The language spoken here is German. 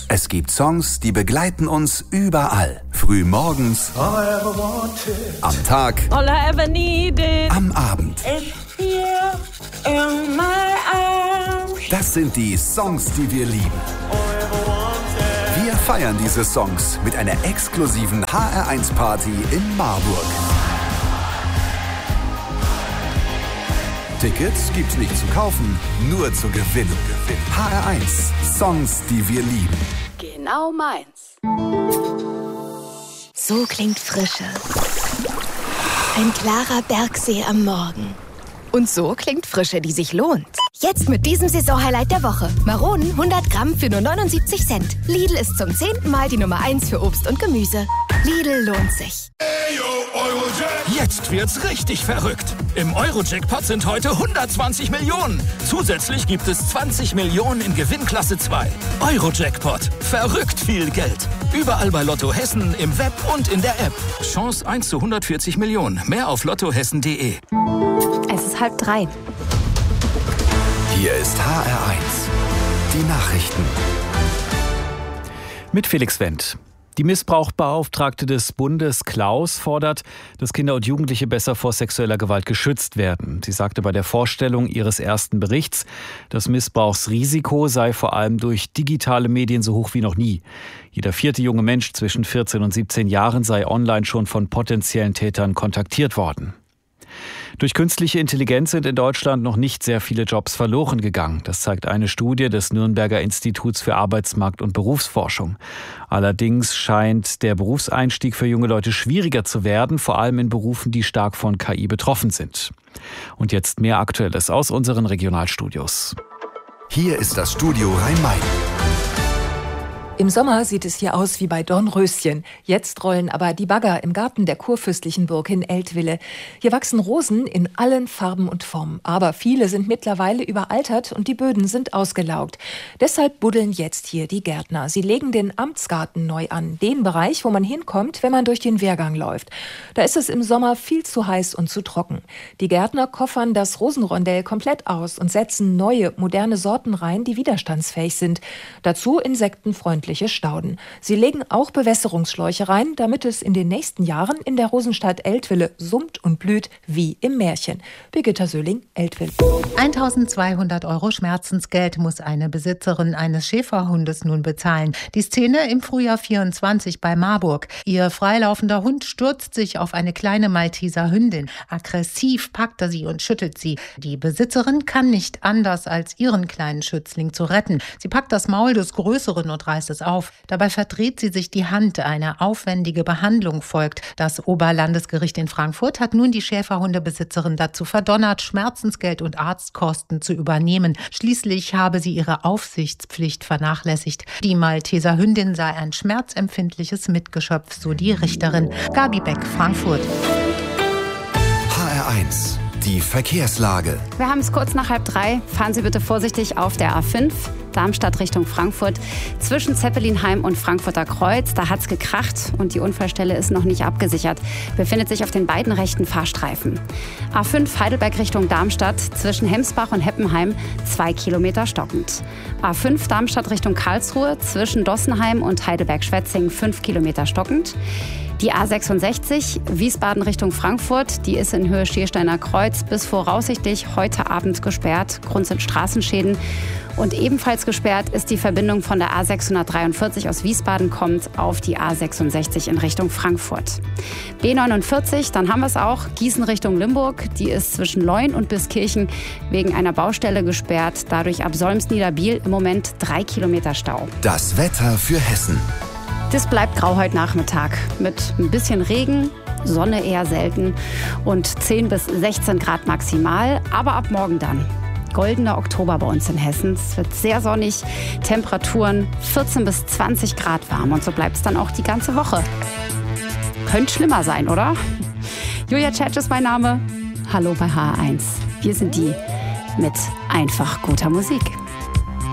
Es gibt Songs, die begleiten uns überall. Früh morgens, am Tag, All I ever needed. am Abend. It's here in my arms. Das sind die Songs, die wir lieben. Wir feiern diese Songs mit einer exklusiven HR1-Party in Marburg. Tickets gibt's nicht zu kaufen, nur zu gewinnen. HR1, Songs, die wir lieben. Genau meins. So klingt Frische. Ein klarer Bergsee am Morgen. Und so klingt Frische, die sich lohnt. Jetzt mit diesem Saisonhighlight der Woche. Maronen 100 Gramm für nur 79 Cent. Lidl ist zum 10. Mal die Nummer 1 für Obst und Gemüse. Lidl lohnt sich. Jetzt wird's richtig verrückt. Im Euro-Jackpot sind heute 120 Millionen. Zusätzlich gibt es 20 Millionen in Gewinnklasse 2. Euro-Jackpot. Verrückt viel Geld. Überall bei Lotto Hessen, im Web und in der App. Chance 1 zu 140 Millionen. Mehr auf lottohessen.de. Es ist 2:30. Hier ist HR1, die Nachrichten. Mit Felix Wendt. Die Missbrauchsbeauftragte des Bundes Klaus fordert, dass Kinder und Jugendliche besser vor sexueller Gewalt geschützt werden. Sie sagte bei der Vorstellung ihres ersten Berichts, das Missbrauchsrisiko sei vor allem durch digitale Medien so hoch wie noch nie. Jeder 4. junge Mensch zwischen 14 und 17 Jahren sei online schon von potenziellen Tätern kontaktiert worden. Durch künstliche Intelligenz sind in Deutschland noch nicht sehr viele Jobs verloren gegangen. Das zeigt eine Studie des Nürnberger Instituts für Arbeitsmarkt- und Berufsforschung. Allerdings scheint der Berufseinstieg für junge Leute schwieriger zu werden, vor allem in Berufen, die stark von KI betroffen sind. Und jetzt mehr Aktuelles aus unseren Regionalstudios. Hier ist das Studio Rhein-Main. Im Sommer sieht es hier aus wie bei Dornröschen. Jetzt rollen aber die Bagger im Garten der kurfürstlichen Burg in Eltville. Hier wachsen Rosen in allen Farben und Formen. Aber viele sind mittlerweile überaltert und die Böden sind ausgelaugt. Deshalb buddeln jetzt hier die Gärtner. Sie legen den Amtsgarten neu an. Den Bereich, wo man hinkommt, wenn man durch den Wehrgang läuft. Da ist es im Sommer viel zu heiß und zu trocken. Die Gärtner koffern das Rosenrondell komplett aus und setzen neue, moderne Sorten rein, die widerstandsfähig sind. Dazu insektenfreundlich Stauden. Sie legen auch Bewässerungsschläuche rein, damit es in den nächsten Jahren in der Rosenstadt Eltville summt und blüht wie im Märchen. Birgitta Söhling, Eltville. 1.200 € Schmerzensgeld muss eine Besitzerin eines Schäferhundes nun bezahlen. Die Szene im Frühjahr 24 bei Marburg. Ihr freilaufender Hund stürzt sich auf eine kleine Malteser Hündin. Aggressiv packt er sie und schüttelt sie. Die Besitzerin kann nicht anders, als ihren kleinen Schützling zu retten. Sie packt das Maul des Größeren und reißt es auf. Dabei verdreht sie sich die Hand. Eine aufwendige Behandlung folgt. Das Oberlandesgericht in Frankfurt hat nun die Schäferhundebesitzerin dazu verdonnert, Schmerzensgeld und Arztkosten zu übernehmen. Schließlich habe sie ihre Aufsichtspflicht vernachlässigt. Die Malteser Hündin sei ein schmerzempfindliches Mitgeschöpf, so die Richterin. Gabi Beck, Frankfurt. HR1, die Verkehrslage. Wir haben es kurz nach 2:30. Fahren Sie bitte vorsichtig auf der A5, Darmstadt Richtung Frankfurt. Zwischen Zeppelinheim und Frankfurter Kreuz, da hat's gekracht und die Unfallstelle ist noch nicht abgesichert. Befindet sich auf den beiden rechten Fahrstreifen. A5 Heidelberg Richtung Darmstadt, zwischen Hemsbach und Heppenheim 2 Kilometer stockend. A5 Darmstadt Richtung Karlsruhe, zwischen Dossenheim und Heidelberg-Schwetzing 5 Kilometer stockend. Die A66 Wiesbaden Richtung Frankfurt, die ist in Höhe Schiersteiner Kreuz bis voraussichtlich heute Abend gesperrt. Grund sind Straßenschäden. Und ebenfalls gesperrt ist die Verbindung von der A643 aus Wiesbaden kommt auf die A66 in Richtung Frankfurt. B49, dann haben wir es auch, Gießen Richtung Limburg. Die ist zwischen Leun und Biskirchen wegen einer Baustelle gesperrt. Dadurch ab Solms-Niederbiel im Moment 3 Kilometer Stau. Das Wetter für Hessen. Das bleibt grau heute Nachmittag mit ein bisschen Regen, Sonne eher selten und 10 bis 16 Grad maximal. Aber ab morgen dann. Goldener Oktober bei uns in Hessen. Es wird sehr sonnig, Temperaturen 14 bis 20 Grad warm und so bleibt es dann auch die ganze Woche. Könnte schlimmer sein, oder? Julia Tschetsch ist mein Name. Hallo bei HR1. Wir sind die mit einfach guter Musik.